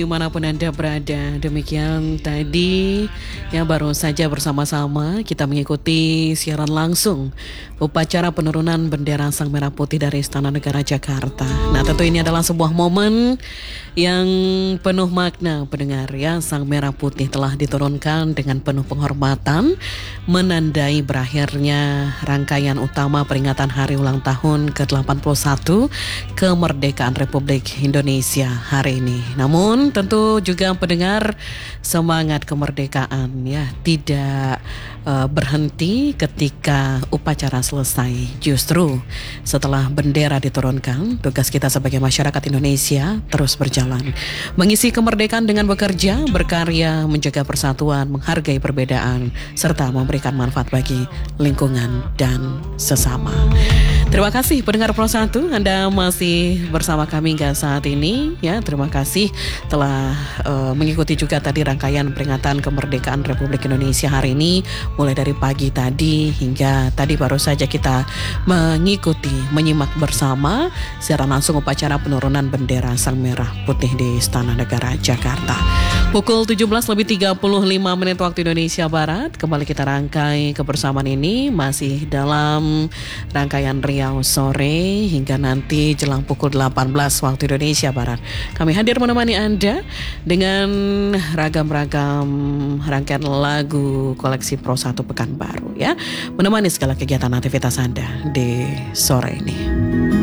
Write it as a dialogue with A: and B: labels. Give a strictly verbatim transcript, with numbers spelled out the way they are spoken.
A: Dimanapun Anda berada, demikian tadi yang baru saja bersama-sama kita mengikuti siaran langsung upacara penurunan bendera Sang Merah Putih dari Istana Negara Jakarta. Nah, tentu ini adalah sebuah momen yang penuh makna pendengar ya. Sang Merah Putih telah diturunkan dengan penuh penghormatan, menandai berakhirnya rangkaian utama peringatan hari ulang tahun ke delapan puluh satu kemerdekaan Republik Indonesia hari ini. Namun tentu juga pendengar, semangat kemerdekaan ya tidak uh, berhenti ketika upacara selesai. Justru setelah bendera diturunkan, tugas kita sebagai masyarakat Indonesia terus berjalan, mengisi kemerdekaan dengan bekerja, berkarya, menjaga persatuan, menghargai perbedaan, serta memberikan manfaat bagi lingkungan dan sesama. Terima kasih pendengar Pro satu, Anda masih bersama kami hingga saat ini ya. Terima kasih telah uh, mengikuti juga tadi rangkaian peringatan kemerdekaan Republik Indonesia hari ini, mulai dari pagi tadi hingga tadi baru saja kita mengikuti, menyimak bersama secara langsung upacara penurunan bendera Sang Merah Putih di Istana Negara Jakarta. Pukul tujuh belas lebih tiga puluh lima menit waktu Indonesia Barat. Kembali kita rangkai kebersamaan ini masih dalam rangkaian Riau Sore hingga nanti jelang pukul delapan belas waktu Indonesia Barat. Kami hadir menemani Anda dengan ragam-ragam rangkaian lagu koleksi Pro satu Pekanbaru ya. Menemani segala kegiatan aktivitas Anda di sore ini.